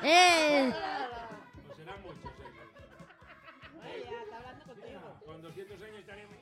Pues serán muchos ellos. Está hablando contigo. Con 200 años estaremos...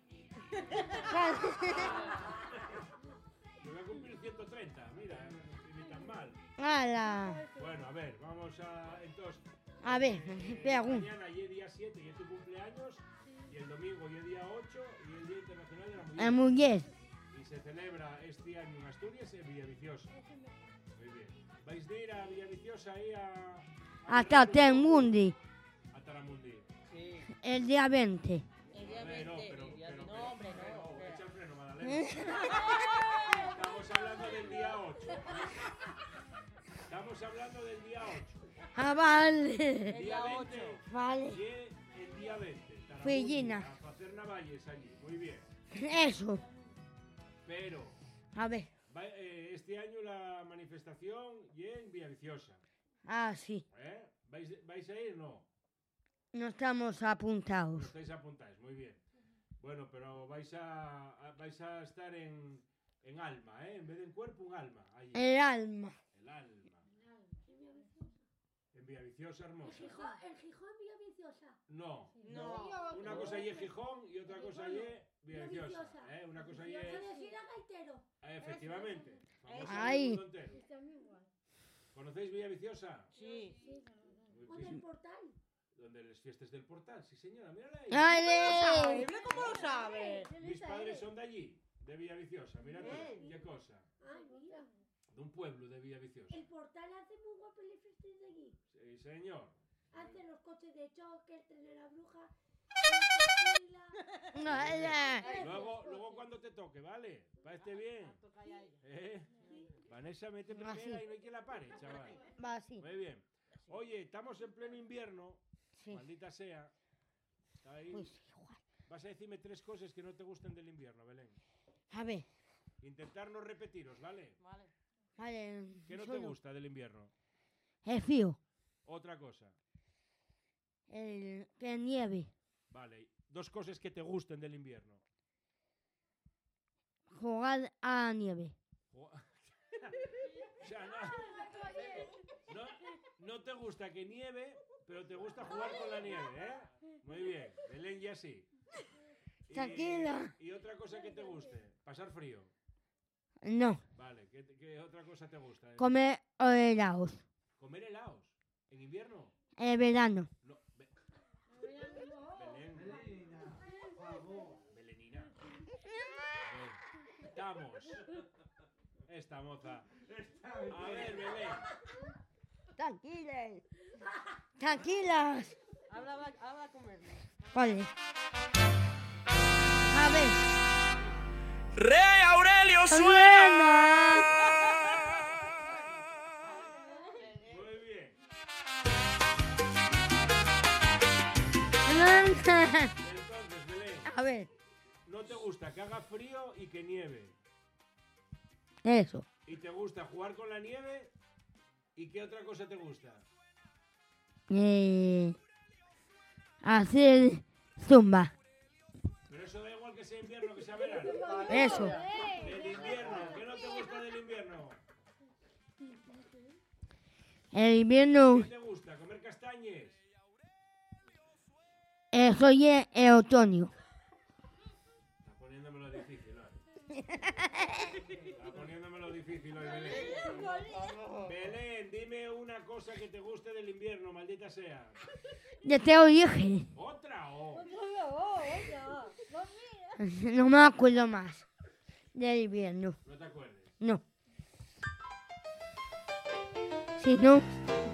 Yo voy a cumplir 130, mira, ni tan mal. ¡Hala! Bueno, a ver, vamos a... Entonces... A ver, pregunta. Mañana y el día 7 y es tu cumpleaños, y el domingo y el día 8 y el Día Internacional de la Mujer. La mujer. Y se celebra este año en Asturias, en Villaviciosa. Muy bien. ¿Vais a ir a Villaviciosa ahí a Hasta Temundi. a Taramundi? Sí. El día 20. El día Hombre, no, 20. pero, No, hombre, no. echa el freno, Madalena. Estamos hablando del día 8. Estamos hablando del día 8. Ah, vale. El día 8. Vale. Y el día 20. Taramundi, Fellina. a hacer navalles allí. Muy bien. Eso. Pero A ver. este año la manifestación y en Villaviciosa. Ah, sí. ¿Vais a ir? No. No estamos No apuntados. estáis apuntados, muy bien. Bueno, pero vais a estar en alma, ¿eh? En vez de en cuerpo, un alma. Allí. El alma. El alma. En Villaviciosa, hermosa. ¿En Gijón, Villaviciosa? No. No. Una cosa allí es Gijón y otra cosa allí es Villaviciosa. Una cosa allí es... ¿Puedes ir a Gaitero? Efectivamente. Famosa Ay. del mundo entero. Está muy guay. ¿Conocéis Villaviciosa? Sí. Muy ¿O del bien. portal? Donde las fiestas del portal, sí señora, mírala ahí. ¡Ale! Mira cómo lo sabes. Mis padres son de allí, de Villaviciosa, mira tú, Bien. qué cosa. Ay, mira. De un pueblo de Villaviciosa. El portal hace muy guapo el festín de allí. Sí, señor. Hace los coches de choque, el tren de la bruja. Luego cuando te toque, ¿vale? ¿Va este bien? ¿Eh? Vanessa, mete primera Así. y no hay quien la pare, chaval. Va así. Muy bien. Oye, estamos en pleno invierno, Sí. maldita sea. Está ahí. Pues igual. Vas a decirme 3 cosas que no te gustan del invierno, Belén. A ver. Intentar no repetiros, ¿vale? Vale. Vale. ¿Qué no te solo gusta del invierno? El frío. Otra cosa. Que nieve. Vale. 2 cosas que te gusten del invierno. Jugar a la nieve. O sea, no te gusta que nieve, pero te gusta jugar con la nieve, ¿eh? Muy bien. Belén ya sí. Tranquila. ¿Y otra cosa que te guste? Pasar frío. No. Vale. ¿Qué otra cosa te gusta? Comer helados. ¿Comer helados? ¿En invierno? En verano. No. Belén. Belenina. Estamos. Esta moza. A ver, Belén. Tranquilas. Tranquilas. Habla con él. Vale. A ver. Rey Aurelio Suena. Muy bien. Entonces, Belén, A ver. no te gusta que haga frío y que nieve. Eso. ¿Y te gusta jugar con la nieve? ¿Y qué otra cosa te gusta? Hacer zumba. Pero eso da igual que sea invierno que sea verano. Eso. Del invierno, ¿qué no te gusta del invierno? El invierno. ¿Qué te gusta? ¿Comer castañes? Eso es el otoño. Está poniéndomelo difícil hoy. Está poniéndomelo difícil hoy, Belén. Belén, dime una cosa que te guste del invierno, maldita sea. Ya te lo dije. ¿Otra o? No me acuerdo más del invierno. No te acuerdes. No. Si no,